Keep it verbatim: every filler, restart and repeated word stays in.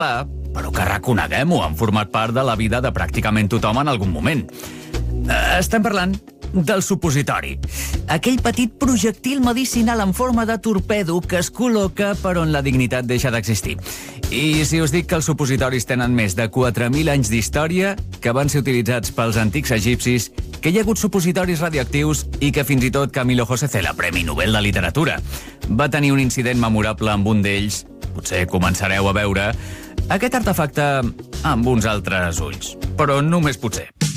però que reconeguem-ho, han format part de la vida de pràcticament tothom en algun moment. Estem parlant del supositori. Aquell petit projectil medicinal en forma de torpedo que es col·loca per on la dignitat deixa d'existir. I si us dic que els supositoris tenen més de quatre mil anys d'història, que van ser utilitzats pels antics egipcis, que hi ha hagut supositoris radioactius i que fins i tot Camilo José Cela, Premi Nobel de Literatura, va tenir un incident memorable amb un d'ells, potser començareu a veure aquest artefacte amb uns altres ulls. Però només potser.